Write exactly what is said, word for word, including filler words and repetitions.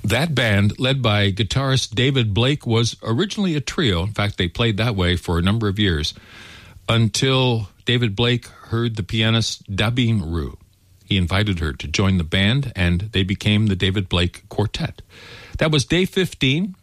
That band, led by guitarist David Blake, was originally a trio. In fact, they played that way for a number of years until David Blake heard the pianist Dabim Rue. He invited her to join the band, and they became the David Blake Quartet. That was day fifteen